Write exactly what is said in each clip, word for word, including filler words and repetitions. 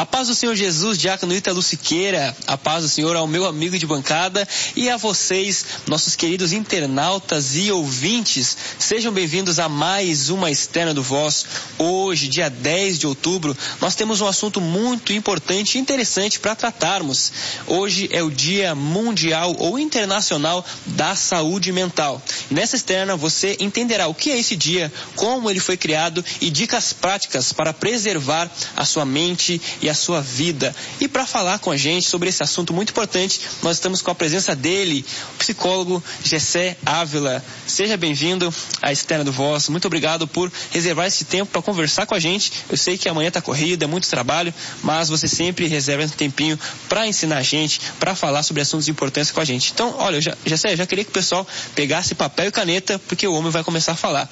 A paz do Senhor Jesus, diácono Ítalo Siqueira, a paz do Senhor ao meu amigo de bancada e a vocês, nossos queridos internautas e ouvintes. Sejam bem-vindos a mais uma Externa do Voz. Hoje, dia dez de outubro, nós temos um assunto muito importante e interessante para tratarmos. Hoje é o Dia Mundial ou Internacional da Saúde Mental. E nessa externa você entenderá o que é esse dia, como ele foi criado e dicas práticas para preservar a sua mente e a sua vida. E para falar com a gente sobre esse assunto muito importante, nós estamos com a presença dele, o psicólogo Gessé Ávila. Seja bem-vindo à Externa do Voz. Muito obrigado por reservar esse tempo para conversar com a gente. Eu sei que amanhã está corrida, é muito trabalho, mas você sempre reserva um tempinho para ensinar a gente, para falar sobre assuntos de importância com a gente. Então, olha, eu já, Gessé, eu já queria que o pessoal pegasse papel e caneta, porque o homem vai começar a falar.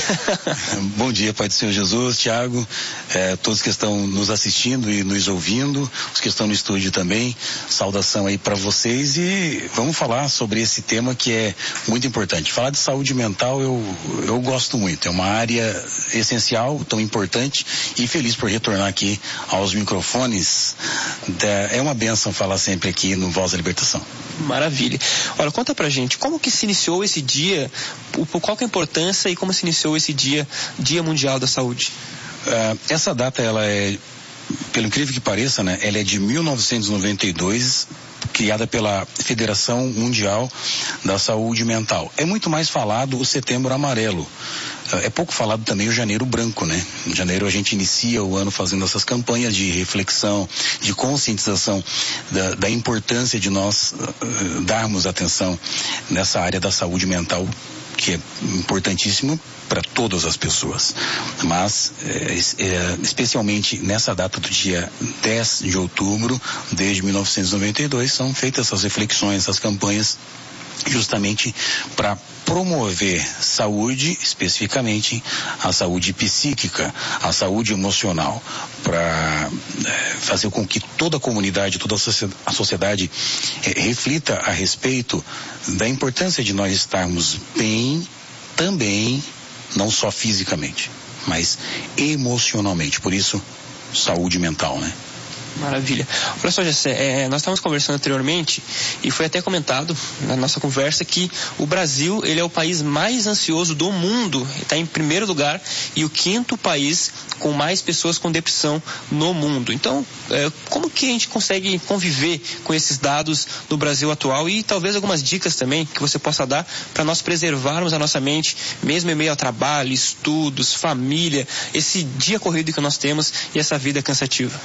Bom dia, Pai do Senhor Jesus, Tiago, é, todos que estão nos assistindo e nos ouvindo, os que estão no estúdio também, saudação aí para vocês e vamos falar sobre esse tema que é muito importante. Falar de saúde mental eu, eu gosto muito, é uma área essencial, tão importante e feliz por retornar aqui aos microfones. Da, é uma bênção falar sempre aqui no Voz da Libertação. Maravilha. Olha, conta pra gente, como que se iniciou esse dia, qual que é a importância e como se iniciou esse dia, Dia Mundial da Saúde? Uh, essa data, ela é, pelo incrível que pareça, né, ela é de mil novecentos e noventa e dois, criada pela Federação Mundial da Saúde Mental. É muito mais falado o Setembro Amarelo. É pouco falado também o Janeiro Branco, né? Em janeiro a gente inicia o ano fazendo essas campanhas de reflexão, de conscientização da, da importância de nós uh, darmos atenção nessa área da saúde mental, que é importantíssimo para todas as pessoas. Mas, é, é, especialmente nessa data do dia dez de outubro, desde mil novecentos e noventa e dois, são feitas essas reflexões, essas campanhas, justamente para promover saúde, especificamente a saúde psíquica, a saúde emocional, para é, fazer com que toda a comunidade, toda a sociedade é, reflita a respeito da importância de nós estarmos bem também, não só fisicamente, mas emocionalmente. Por isso, saúde mental, né? Maravilha. Olha só, Gessé, é, nós estávamos conversando anteriormente e foi até comentado na nossa conversa que o Brasil, ele é o país mais ansioso do mundo, está em primeiro lugar e o quinto país com mais pessoas com depressão no mundo. Então, é, como que a gente consegue conviver com esses dados no Brasil atual e talvez algumas dicas também que você possa dar para nós preservarmos a nossa mente, mesmo em meio ao trabalho, estudos, família, esse dia corrido que nós temos e essa vida cansativa?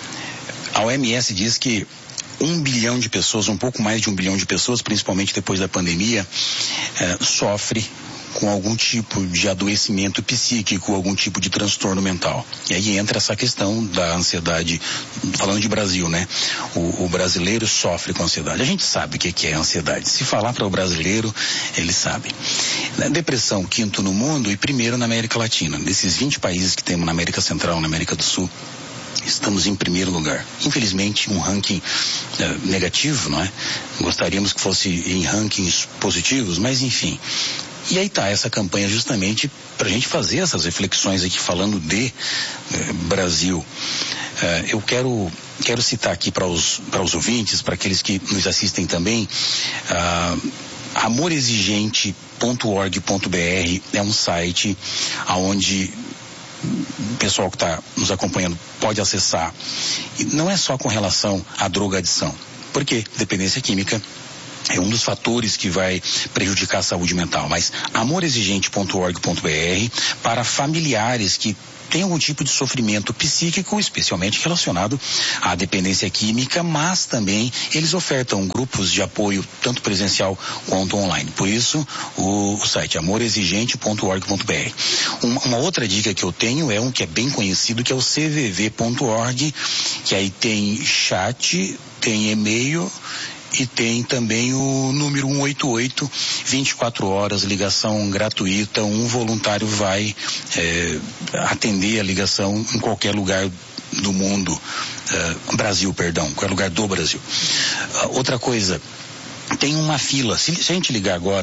A O M S diz que um bilhão de pessoas, um pouco mais de um bilhão de pessoas, principalmente depois da pandemia, eh, sofre com algum tipo de adoecimento psíquico, algum tipo de transtorno mental. E aí entra essa questão da ansiedade, falando de Brasil, né? O, o brasileiro sofre com ansiedade. A gente sabe o que, que é ansiedade. Se falar para o brasileiro, ele sabe. Depressão, quinto no mundo e primeiro na América Latina. Desses vinte países que temos na América Central, na América do Sul, estamos em primeiro lugar. Infelizmente, um ranking uh, negativo, não é? Gostaríamos que fosse em rankings positivos, mas enfim. E aí está essa campanha justamente para a gente fazer essas reflexões aqui falando de uh, Brasil. Uh, eu quero, quero citar aqui para os, para os ouvintes, para aqueles que nos assistem também, uh, amor exigente ponto org ponto br é um site onde o pessoal que está nos acompanhando pode acessar. E não é só com relação à drogadição, porque dependência química é um dos fatores que vai prejudicar a saúde mental, mas amor exigente ponto org ponto br para familiares que têm algum tipo de sofrimento psíquico, especialmente relacionado à dependência química, mas também eles ofertam grupos de apoio, tanto presencial quanto online. Por isso, o, o site amor exigente ponto org ponto br. Uma, uma outra dica que eu tenho é um que é bem conhecido, que é o c v v ponto org, que aí tem chat, tem e-mail e tem também o número um oito oito, vinte e quatro horas, ligação gratuita, um voluntário vai é, atender a ligação em qualquer lugar do mundo, uh, Brasil, perdão, qualquer lugar do Brasil. Uh, outra coisa, tem uma fila, se, se a gente ligar agora